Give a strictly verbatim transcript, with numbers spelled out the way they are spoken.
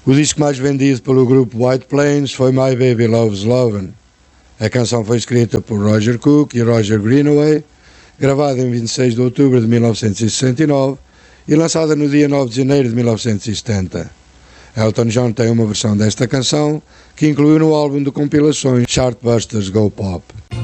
O disco mais vendido pelo grupo White Plains foi My Baby Loves Lovin'. A canção foi escrita por Roger Cook e Roger Greenaway, gravada em vinte e seis de outubro de mil novecentos e sessenta e nove e lançada no dia nove de janeiro de mil novecentos e setenta. Elton John tem uma versão desta canção que incluiu no álbum de compilações Chartbusters Go Pop.